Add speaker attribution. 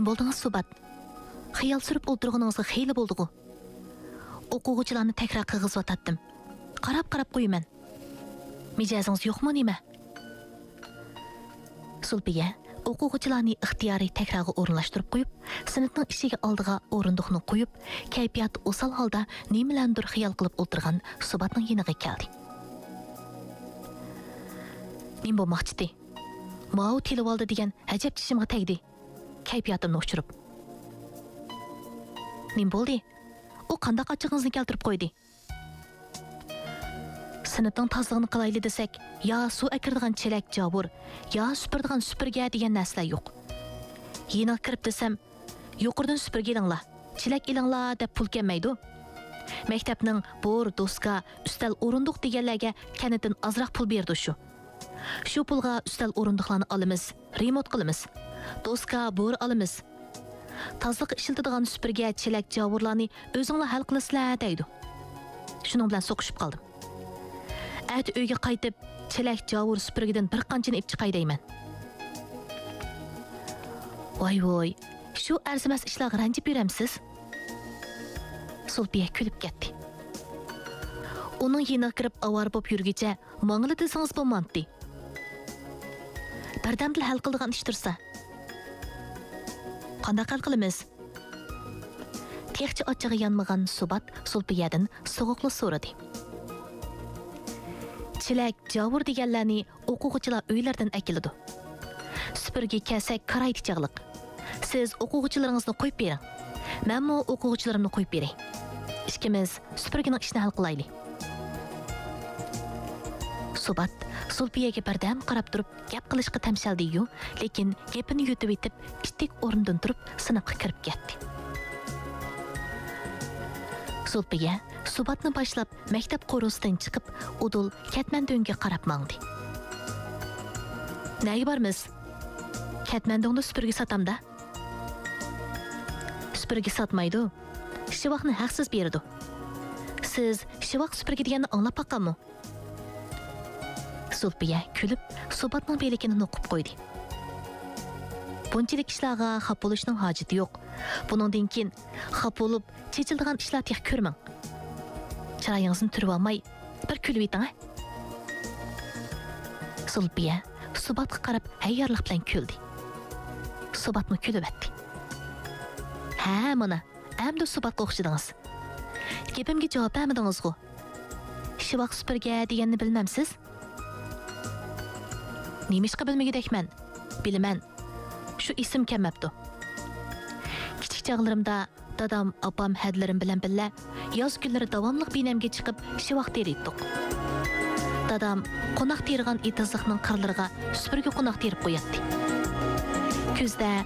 Speaker 1: Nima bo'ldingiz, Subat? Xiyol surib o'tirganingizga xeyli bo'ldi-ku. O'quvchilarni takrar qilg'izib Qarab qo'yaman. Mijozingiz yo'qmi nima? Sulbiya o'quvchilarni ixtiyoriy takrorga o'rinlashtirib qo'yib, sinfning ishiga oldiga o'rindiqni qo'yib, kayfiyat o'sal holda nimalandir xiyol qilib o'tirgan Subatning yeniga keldi. Nima bo'lmoqchidi? Mao tilib oldi degan ajab tishimga tegdi. Kayfiyatimni o'chirib. Nima bo'ldi? U qanday qachig'ingizni keltirib qo'ydi? Sinfning tozlig'ini qilayli desak, yo suv akirdigan chelak jabur, yo supirdigan supirga degan narsalar yo'q. Yeni kirib desam, yuqordan supirga ilinglar, chelak ilinglar deb pul kelmaydi. Maktabning bor, doska, ustal o'rindiq deganlarga kanidan azroq pul berdi shu. Shu pulga ustal o'rindiqlarni olamiz, remont qilamiz. Doska, bor olamiz. Tozliq ishiltadigan supirga chelak jaburlarni o'zinglar hal qilasizlar deydi. Shuning bilan so'qishib qoldim. Ati uyga qaytib, chelak javur supurgidan bir qanchani ip chiqay deyman. Voy, shu arzimas ishlarga ranjib yuramsiz? Sulbiya kulib ketdi. Uning yeniga kirib avar bo'lib yurgicha, mangli desangiz bo'lmamdi. Birdamda hal qiladigan ish tursa. Qanday hal qilamiz? Texchi ochig'i yanmagan Subat Sulbiyadan so'g'uqli so'radi. Chelak, javur deganlarni o'quvchilar uylardan akiladi. Supurga kelsak qaraydi chag'liq. Siz o'quvchilaringizni qo'yib bering. Menmi o'quvchilarimni qo'yib beray. Ikkimiz supurgining ishini hal qilaylik. Subat Sulbiyaga birdam qarab turib gap qilishga tamshaldi-yu, lekin gapini yutib etib, ittik o'rnidan turib sinfga kirib ketdi. Sulbiya Subatni boshlab maktab qo'rusidan chiqib, udul Katmandonga qarab mangdi. Nega bormiz? Katmandonda supurgi satamda. Supurgi satmaydi. Shivaqni haqsiz berdi. Siz shivaq supurgi deganni anglab boqqanmi? Sulbiya kulib, Subatning belikini noqib qo'ydi. Bunchalik ishlarga xaf bo'lishning hojati yo'q. Buningdan keyin xaf bo'lib, chechildigan ishlar tiq ko'rmang. Chiroyingizni turib olmay, bir kulib eting. Sulbiya Subatga qarab hayyorlik bilan kuldi. Subatni kulib etdi. Ha, mana, endi Subatga o'xshadingiz. Gapimga javob bermadingiz-ku. Shivaq supurga deganni bilmamsiz? Nemishqa bilmagidekman. Bilaman. Shu ism kelmabdi. Kichik chog'larimda dadam, opam, hadlarim bilan billa yoz kunlari davomli binamga chiqib shivaq terdik. Dadam qo'noq tergan etizliqning qirlariga supurgi qo'noq terib qo'yatdi. Kuzda